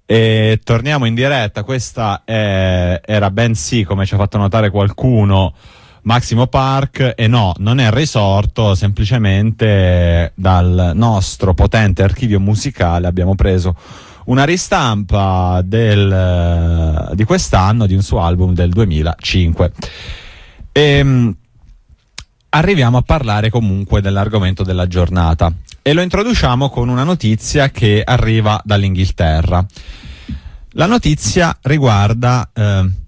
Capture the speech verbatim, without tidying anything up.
E torniamo in diretta. Questa è, era bensì, come ci ha fatto notare qualcuno, Maximo Park, e no, non è risorto, semplicemente dal nostro potente archivio musicale abbiamo preso una ristampa del, di quest'anno di un suo album del duemilacinque. E arriviamo a parlare comunque dell'argomento della giornata e lo introduciamo con una notizia che arriva dall'Inghilterra. La notizia riguarda eh,